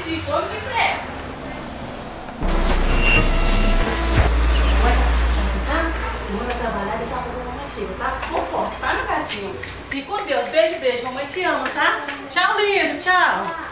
E come depressa. Manda trabalhar, daqui a pouco a mamãe chega. Tá se conforte, tá, meu gatinho? Fique com Deus. Beijo, beijo. Mamãe te ama, tá? Tchau, lindo. Tchau.